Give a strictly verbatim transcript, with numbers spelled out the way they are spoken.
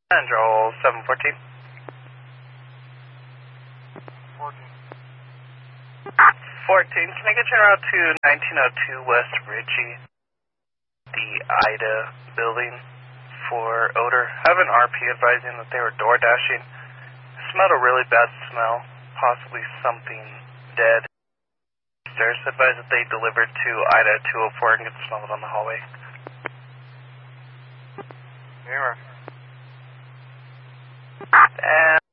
Central seven fourteen. fourteen. fourteen, can I get you around to nineteen oh two West Ritchie, the Ida building for odor? I have an R P advising that they were door dashing. Smelled a really bad smell, possibly something dead. Stairs advised that they delivered to Ida two oh four and could smell it on the hallway. Anywhere. And